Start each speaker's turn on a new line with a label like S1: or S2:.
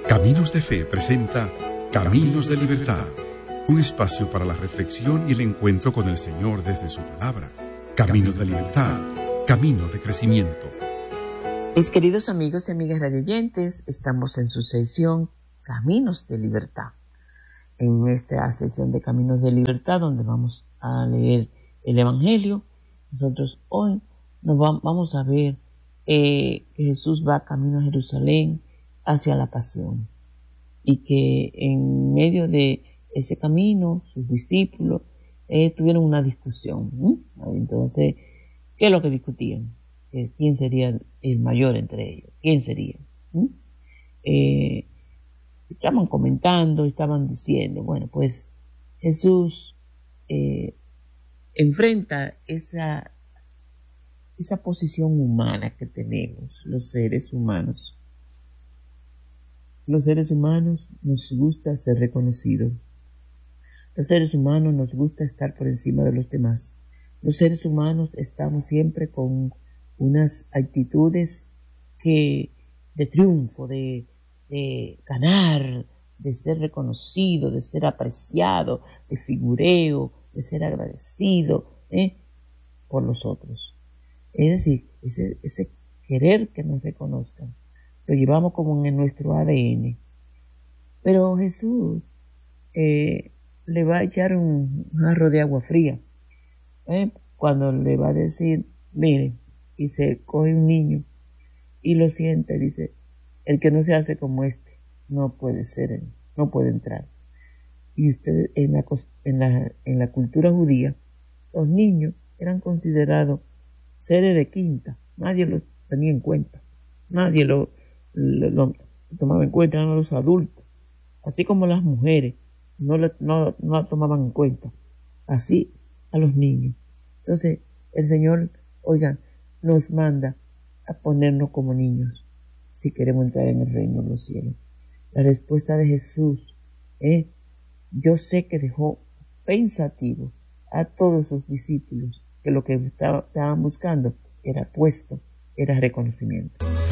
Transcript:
S1: Caminos de Fe presenta Caminos de Libertad, un espacio para la reflexión y el encuentro con el Señor desde su palabra. Caminos de Libertad, caminos de crecimiento.
S2: Mis queridos amigos y amigas radioyentes, estamos en su sección Caminos de Libertad. En esta sección de Caminos de Libertad, donde vamos a leer el Evangelio, nosotros hoy vamos a ver que Jesús va camino a Jerusalén hacia la pasión, y que en medio de ese camino sus discípulos tuvieron una discusión. Entonces, ¿qué es lo que discutían? ¿Quién sería el mayor entre ellos? ¿Quién sería? Estaban comentando, estaban diciendo, bueno, pues Jesús enfrenta esa posición humana que tenemos los seres humanos. Los seres humanos nos gusta ser reconocidos. Los seres humanos nos gusta estar por encima de los demás. Los seres humanos estamos siempre con unas actitudes de triunfo, de ganar, de ser reconocido, de ser apreciado, de figureo, de ser agradecido por los otros. Es decir, ese querer que nos reconozcan, lo llevamos como en nuestro ADN. Pero Jesús le va a echar un jarro de agua fría cuando le va a decir, mire, y se coge un niño y lo sienta y dice, el que no se hace como este no puede ser, no puede entrar. Y usted en la cultura judía, los niños eran considerados seres de quinta, nadie los tenía en cuenta, nadie lo tomaba en cuenta, eran los adultos, así como las mujeres no la tomaban en cuenta, así a los niños. Entonces el Señor, oigan, nos manda a ponernos como niños si queremos entrar en el reino de los cielos. La respuesta de Jesús, yo sé que dejó pensativo a todos esos discípulos, que lo que estaban buscando era puesto, era reconocimiento.